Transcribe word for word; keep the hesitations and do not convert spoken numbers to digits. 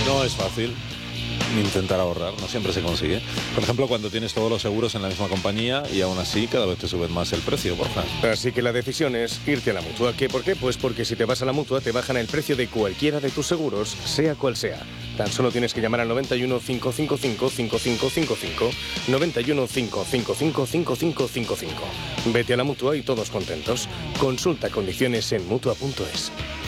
No es fácil intentar ahorrar, no siempre se consigue. Por ejemplo, cuando tienes todos los seguros en la misma compañía y aún así cada vez te suben más el precio, Borja. Así que la decisión es irte a la Mutua. ¿Qué? ¿Por qué? Pues porque si te vas a la Mutua te bajan el precio de cualquiera de tus seguros, sea cual sea. Tan solo tienes que llamar al noventa y uno, cinco cinco cinco, cinco cinco cinco cinco, noventa y uno, cinco cinco cinco, cinco cinco cinco cinco. Vete a la Mutua y todos contentos. Consulta condiciones en Mutua punto es.